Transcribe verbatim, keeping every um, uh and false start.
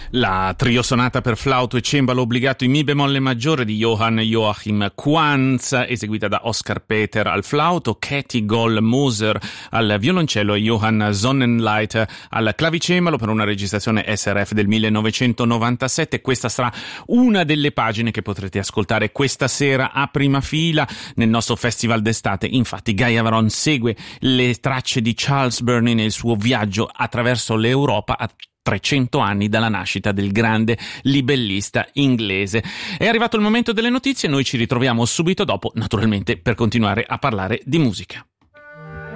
La trio sonata per flauto e cembalo obbligato in mi bemolle maggiore di Johann Joachim Quantz, eseguita da Oscar Peter al flauto, Katie Goll-Moser al violoncello e Johann Sonnenleit al clavicembalo, per una registrazione S R F del millenovecentonovantasette. Questa sarà una delle pagine che potrete ascoltare questa sera a prima fila nel nostro festival d'estate. Infatti Gaia Varon segue le tracce di Charles Burney nel suo viaggio attraverso l'Europa a trecento anni dalla nascita del grande libellista inglese. È arrivato il momento delle notizie, noi ci ritroviamo subito dopo, naturalmente, per continuare a parlare di musica.